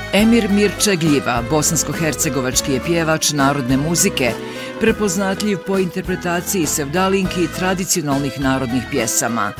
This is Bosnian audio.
Emir Mirčagljiva, bosansko-hercegovački je pjevač narodne muzike, prepoznatljiv po interpretaciji sevdalinki i tradicionalnih narodnih pjesama.